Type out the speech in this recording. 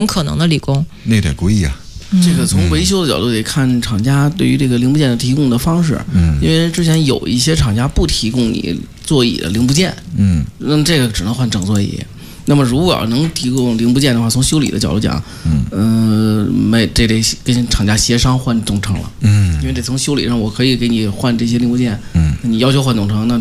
可能的理工， 那得贵呀。 这个从维修的角度得看厂家对于这个零部件的提供的方式，因为之前有一些厂家不提供你座椅的零部件，那这个只能换整座椅。那么如果要能提供零部件的话，从修理的角度讲，这得跟厂家协商换总成了，因为这从修理上我可以给你换这些零部件，你要求换总成，那